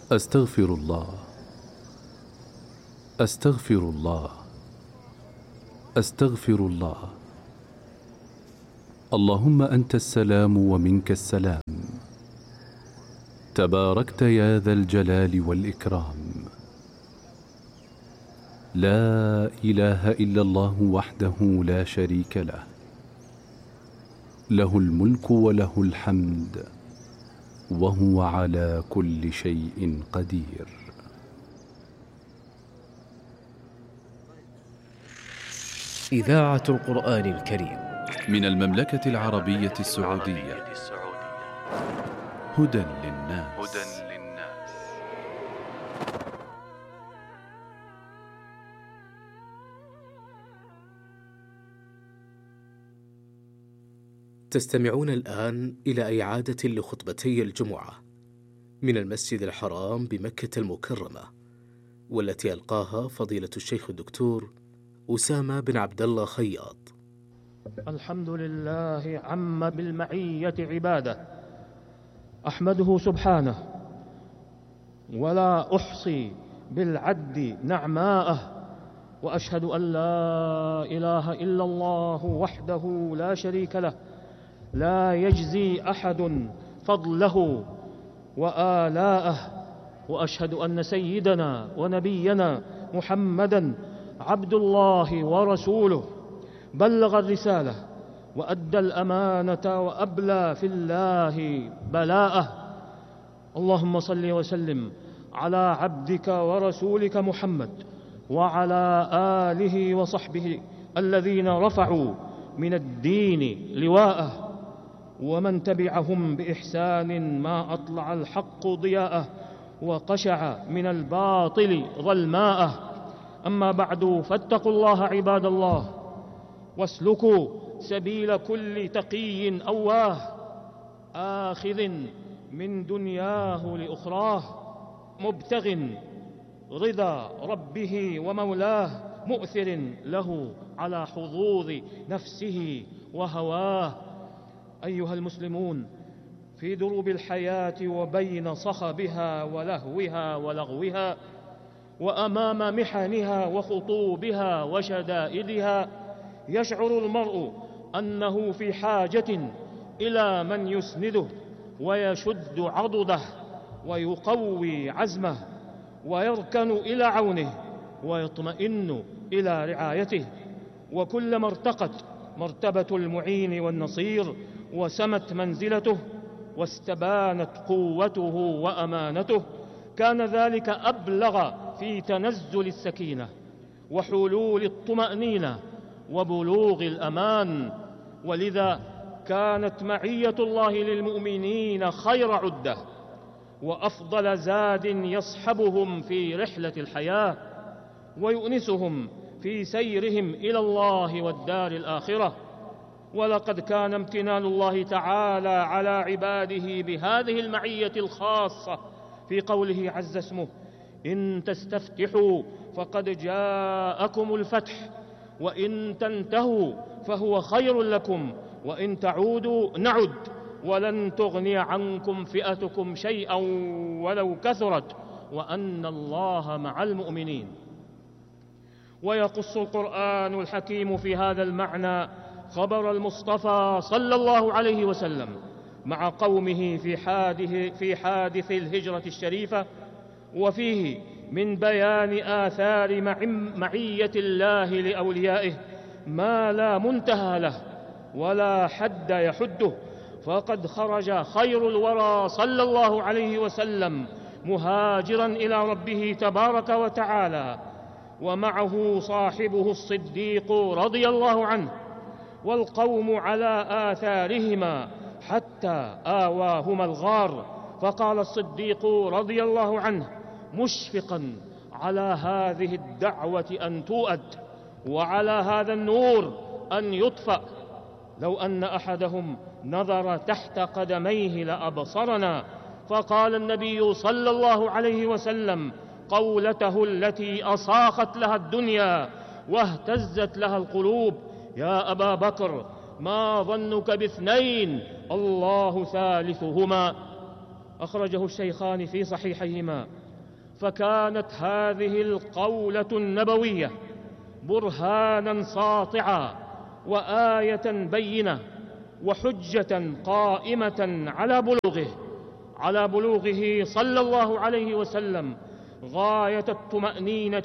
أستغفر الله، أستغفر الله، أستغفر الله. اللهم أنت السلام ومنك السلام، تباركت يا ذا الجلال والإكرام. لا إله إلا الله وحده لا شريك له، له الملك وله الحمد وهو على كل شيء قدير. إذاعة القرآن الكريم من المملكة العربية السعودية. هدى للناس. تستمعون الآن إلى إعادة لخطبتي الجمعة من المسجد الحرام بمكة المكرمة، والتي ألقاها فضيلة الشيخ الدكتور أسامة بن عبد الله خياط. الحمد لله عم بالمعية عباده، أحمده سبحانه ولا أحصي بالعد نعماءه، وأشهد أن لا إله إلا الله وحده لا شريك له، لا يجزي أحد فضله وآلاءه، وأشهد أن سيدنا ونبينا محمدًا عبد الله ورسوله، بلغ الرسالة وأدى الأمانة وأبلى في الله بلاءه. اللهم صل وسلم على عبدك ورسولك محمد وعلى آله وصحبه الذين رفعوا من الدين لواءه، ومن تبعهم بإحسان ما أطلع الحق ضياءه وقشع من الباطل ظلماءه. أما بعد، فاتقوا الله عباد الله، واسلكوا سبيل كل تقي أواه، آخذ من دنياه لأخراه، مبتغ رضا ربه ومولاه، مؤثر له على حظوظ نفسه وهواه. أيها المسلمون، في دروب الحياة وبين صخبها ولهوها ولغوها، وأمام محنها وخطوبها وشدائدها، يشعر المرء أنه في حاجة إلى من يسنده ويشد عضده ويقوي عزمه، ويركن إلى عونه ويطمئن إلى رعايته. وكلما ارتقت مرتبة المعين والنصير، وسمت منزلته، واستبانت قوته وأمانته، كان ذلك أبلغ في تنزل السكينة وحلول الطمأنينة وبلوغ الأمان. ولذا كانت معية الله للمؤمنين خير عدة وأفضل زاد يصحبهم في رحلة الحياة، ويؤنسهم في سيرهم إلى الله والدار الآخرة. ولقد كان امتنان الله تعالى على عباده بهذه المعية الخاصة في قوله عز اسمه: إن تستفتحوا فقد جاءكم الفتح، وإن تنتهوا فهو خير لكم، وإن تعودوا نعد، ولن تغني عنكم فئتكم شيئا ولو كثرت، وأن الله مع المؤمنين. ويقص القرآن الحكيم في هذا المعنى خبر المصطفى صلى الله عليه وسلم مع قومه في حادث الهجرة الشريفة، وفيه من بيان آثار معية الله لأوليائه ما لا منتهى له ولا حد يحده. فقد خرج خير الورى صلى الله عليه وسلم مهاجرا إلى ربه تبارك وتعالى، ومعه صاحبه الصديق رضي الله عنه، والقوم على آثارهما حتى آواهما الغار. فقال الصديق رضي الله عنه مشفقا على هذه الدعوة أن تؤد، وعلى هذا النور أن يطفأ: لو أن أحدهم نظر تحت قدميه لأبصرنا. فقال النبي صلى الله عليه وسلم قولته التي أصاخت لها الدنيا واهتزت لها القلوب: يا أبا بكر، ما ظنك باثنين الله ثالثهما؟ أخرجه الشيخان في صحيحيهما. فكانت هذه القولة النبوية برهانا ساطعا وآية بينة وحجة قائمة على بلوغه صلى الله عليه وسلم غاية الطمأنينة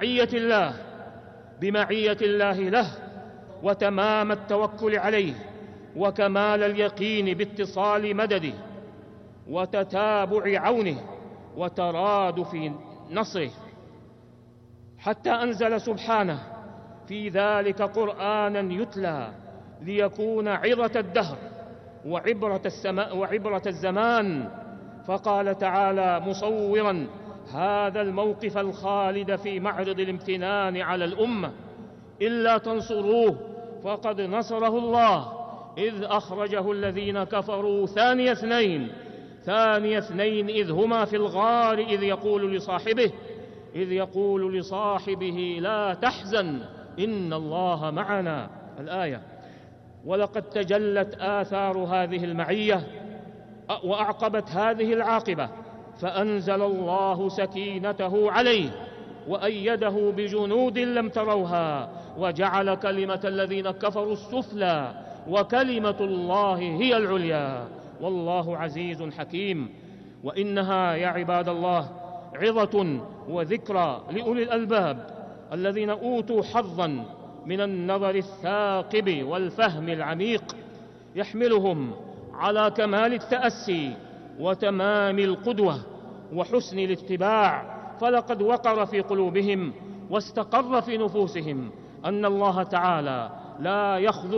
بمعية الله له، وتمام التوكل عليه، وكمال اليقين باتصال مدده، وتتابع عونه، وترادف نصره، حتى أنزل سبحانه في ذلك قرآنا يتلى ليكون عظة الدهر وعبرة الزمان. فقال تعالى مصورا هذا الموقف الخالد في معرض الامتنان على الأمة: إلا تنصروه فقد نصره الله إذ أخرجه الذين كفروا ثاني اثنين إذ هما في الغار إذ يقول لصاحبه لا تحزن إن الله معنا. الآية. ولقد تجلت آثار هذه المعية وأعقبت هذه العاقبة، فأنزل الله سكينته عليه وأيده بجنود لم تروها، وجعل كلمة الذين كفروا السفلى وكلمة الله هي العليا، والله عزيز حكيم. وإنها يا عباد الله عظة وذكرى لأولي الألباب الذين أوتوا حظا من النظر الثاقب والفهم العميق يحملهم على كمال التأسي وتمام القدوة وحسن الاتباع. فلقد وقر في قلوبهم واستقر في نفوسهم أن الله تعالى لا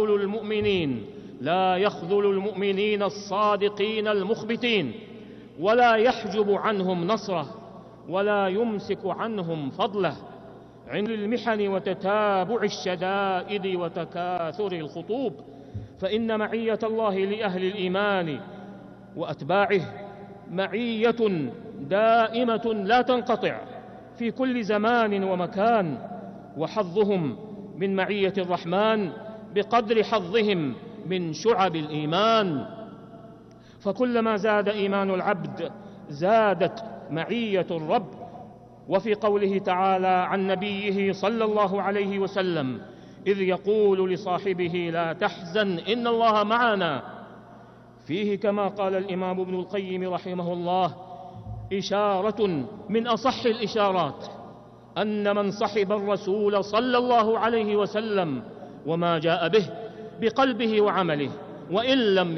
يخذل المؤمنين الصادقين المخبتين، ولا يحجب عنهم نصره، ولا يمسك عنهم فضله عند المحن وتتابع الشدائد وتكاثر الخطوب. فإن معية الله لأهل الإيمان وأتباعه معية دائمة لا تنقطع في كل زمان ومكان، وحظهم من معية الرحمن بقدر حظهم من شعب الإيمان. فكلما زاد إيمان العبد زادت معية الرب. وفي قوله تعالى عن نبيه صلى الله عليه وسلم إذ يقول لصاحبه لا تحزن إن الله معنا، فيه كما قال الإمام ابن القيم رحمه الله إشارة من أصح الإشارات أن من صحب الرسول صلى الله عليه وسلم وما جاء به بقلبه وعمله وإن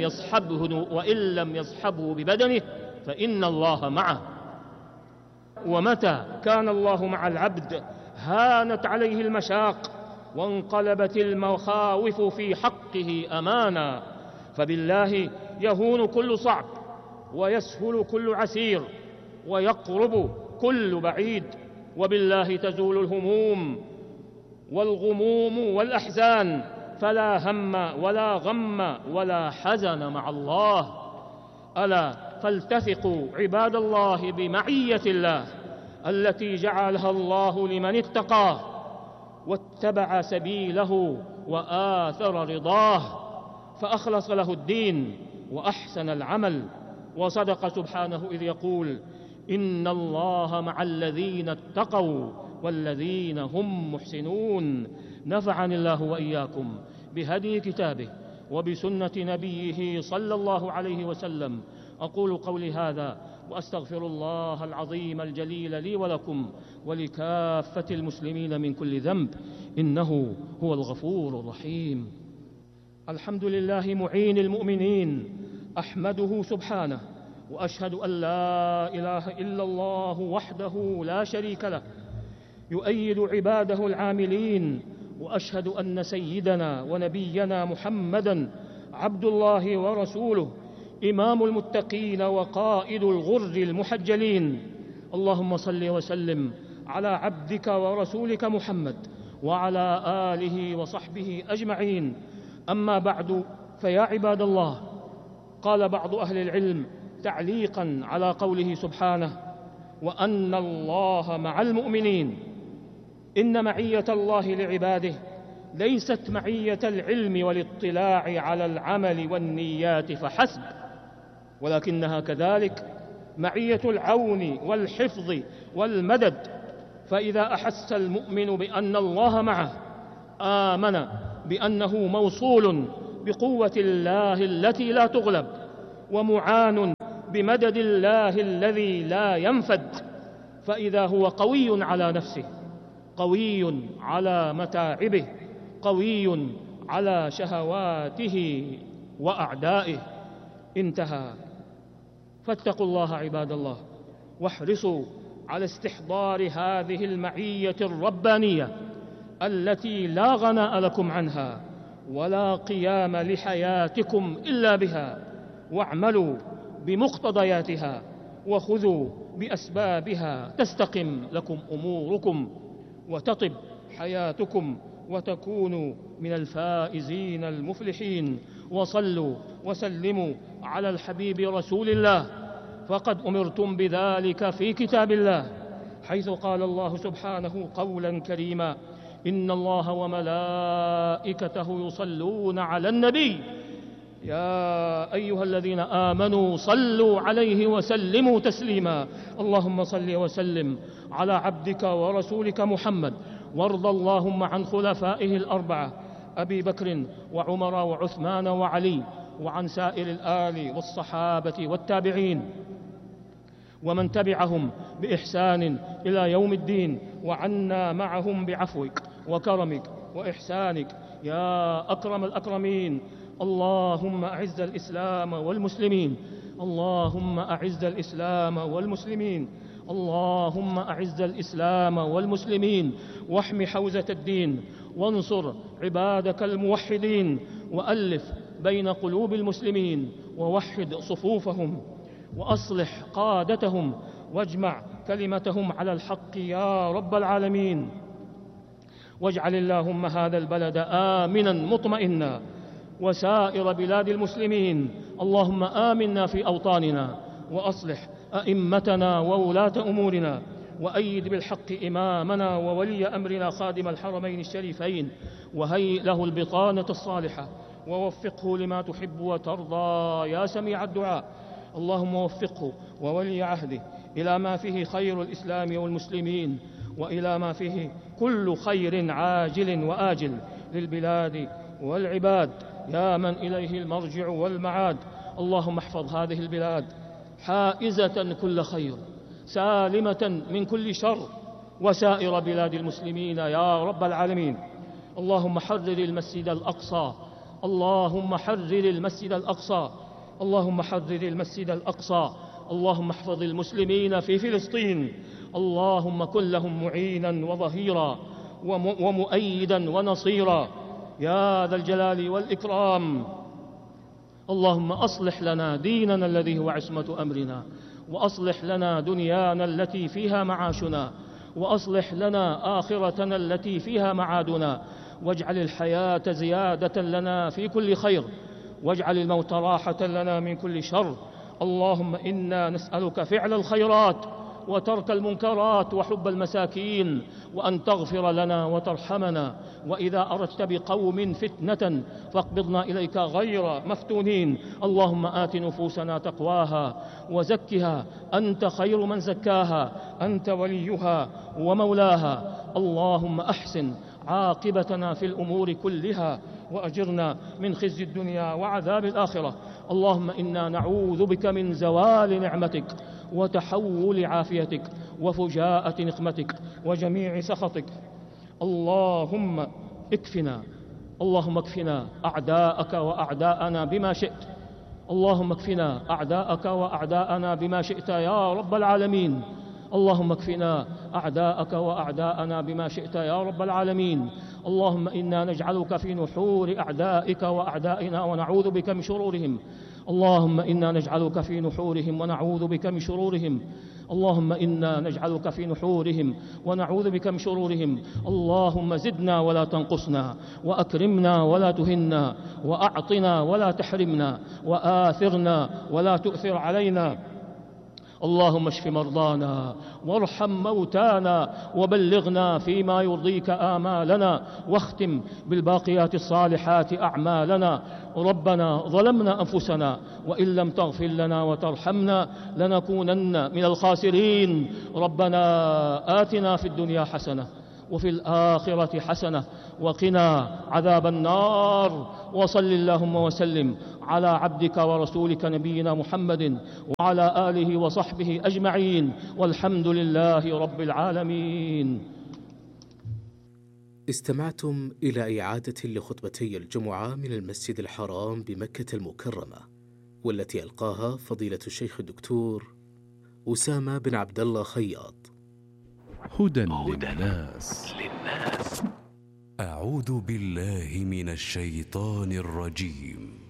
لم يصحبه ببدنه فإن الله معه. ومتى كان الله مع العبد هانت عليه المشاق وانقلبت المخاوف في حقه أمانا. فبالله يهون كل صعب ويسهل كل عسير ويقرب كل بعيد، وبالله تزول الهموم والغموم والأحزان، فلا هم ولا غم ولا حزن مع الله. ألا فالتثقوا عباد الله بمعية الله التي جعلها الله لمن اتقاه واتبع سبيله وآثر رضاه، فأخلص له الدين وأحسن العمل. وصدق سبحانه إذ يقول إن الله مع الذين اتقوا والذين هم محسنون. نفعني الله وإياكم بهدي كتابه وبسنة نبيه صلى الله عليه وسلم. أقول قولي هذا وأستغفر الله العظيم الجليل لي ولكم ولكافة المسلمين من كل ذنب، إنه هو الغفور الرحيم. الحمد لله معين المؤمنين، أحمده سبحانه، وأشهد أن لا إله إلا الله وحده لا شريك له يؤيد عباده العاملين. وأشهد أن سيدنا ونبينا محمدًا عبد الله ورسوله، إمام المتقين وقائد الغر المحجلين. اللهم صل وسلم على عبدك ورسولك محمد وعلى آله وصحبه أجمعين. أما بعد، فيا عباد الله، قال بعض أهل العلم تعليقا على قوله سبحانه وأن الله مع المؤمنين: إن معية الله لعباده ليست معية العلم والاطلاع على العمل والنيات فحسب، ولكنها كذلك معية العون والحفظ والمدد. فإذا أحس المؤمن بأن الله معه آمن بأنه موصول بقوة الله التي لا تغلب، ومعان بمدد الله الذي لا ينفد. فإذا هو قوي على نفسه، قوي على متاعبه، قوي على شهواته وأعدائه. انتهى. فاتقوا الله عباد الله، واحرصوا على استحضار هذه المعية الربانية التي لا غناء لكم عنها ولا قيام لحياتكم إلا بها، واعملوا بمقتضياتها وخذوا بأسبابها تستقم لكم أموركم وتطب حياتكم وتكونوا من الفائزين المفلحين. وصلوا وسلموا على الحبيب رسول الله، فقد أمرتم بذلك في كتاب الله، حيث قال الله سبحانه قولا كريما: إن الله وملائكته يصلون على النبي يا أيها الذين آمنوا صلوا عليه وسلموا تسليما. اللهم صل وسلم على عبدك ورسولك محمد، وارض اللهم عن خلفائه الأربعة أبي بكر وعمر وعثمان وعلي، وعن سائر الآل والصحابة والتابعين ومن تبعهم بإحسان إلى يوم الدين، وعنا معهم بعفوك وكرمك وإحسانك يا أكرم الأكرمين. اللهم أعز الإسلام والمسلمين، اللهم أعز الإسلام والمسلمين، اللهم أعز الإسلام والمسلمين، واحم حوزة الدين، وانصر عبادك الموحدين، وألف بين قلوب المسلمين، ووحد صفوفهم، وأصلح قادتهم، واجمع كلمتهم على الحق يا رب العالمين. واجعل اللهم هذا البلد آمنا مطمئنا، وسائر بلاد المسلمين. اللهم آمنا في أوطاننا، وأصلح أئمتنا وولاة أمورنا، وأيد بالحق إمامنا وولي أمرنا خادم الحرمين الشريفين، وهيئ له البطانة الصالحة، ووفقه لما تحب وترضى يا سميع الدعاء. اللهم وفقه وولي عهده إلى ما فيه خير الإسلام والمسلمين، وإلى ما فيه كل خير عاجل وآجل للبلاد والعباد، يا من إليه المرجع والمعاد. اللهم احفظ هذه البلاد حائزة كل خير، سالمة من كل شر، وسائر بلاد المسلمين يا رب العالمين. اللهم حرر المسجد الأقصى، اللهم حرر المسجد الأقصى، اللهم حرر المسجد الأقصى. اللهم احفظ المسلمين في فلسطين، اللهم كن لهم معينا وظهيرا ومؤيدا ونصيرا يا ذا الجلال والإكرام. اللهم أصلح لنا ديننا الذي هو عصمة أمرنا، وأصلح لنا دنيانا التي فيها معاشنا، وأصلح لنا آخرتنا التي فيها معادنا، واجعل الحياة زيادة لنا في كل خير، واجعل الموت راحة لنا من كل شر. اللهم إنا نسألك فعل الخيرات وترك المنكرات وحب المساكين، وأن تغفر لنا وترحمنا، وإذا أردت بقوم فتنة فاقبضنا إليك غير مفتونين. اللهم آت نفوسنا تقواها وزكها، أنت خير من زكاها، أنت وليها ومولاها. اللهم أحسن عاقبتنا في الأمور كلها، وأجرنا من خزي الدنيا وعذاب الآخرة. اللهم إنا نعوذ بك من زوال نعمتك وتحول عافيتك وفجاءة نقمتك وجميع سخطك. اللهم اكفنا أعداءك وأعداءنا بما شئت، اللهم اكفنا أعداءك وأعداءنا بما شئت يا رب العالمين. اللهم اكفنا أعداءك وأعداءنا بما شئت يا رب العالمين. اللهم إنا نجعلك في نحور أعدائك وأعدائنا ونعوذ بك من شرورهم. اللهم إنا نجعلك في نحورهم ونعوذ بك من شرورهم. اللهم إنا نجعلك في نحورهم ونعوذ بك من شرورهم. اللهم زدنا ولا تنقصنا، وأكرمنا ولا تهنا، وأعطنا ولا تحرمنا، وآثرنا ولا تؤثر علينا. اللهم اشف مرضانا وارحم موتانا وبلغنا فيما يرضيك آمالنا، واختم بالباقيات الصالحات أعمالنا. ربنا ظلمنا أنفسنا وإن لم تغفر لنا وترحمنا لنكونن من الخاسرين. ربنا آتنا في الدنيا حسنة وفي الآخرة حسنة وقنا عذاب النار. وصل اللهم وسلم على عبدك ورسولك نبينا محمد وعلى آله وصحبه أجمعين، والحمد لله رب العالمين. استمعتم إلى إعادة لخطبتي الجمعة من المسجد الحرام بمكة المكرمة، والتي ألقاها فضيلة الشيخ الدكتور أسامة بن عبد الله خياط. هدى للناس. أعوذ بالله من الشيطان الرجيم.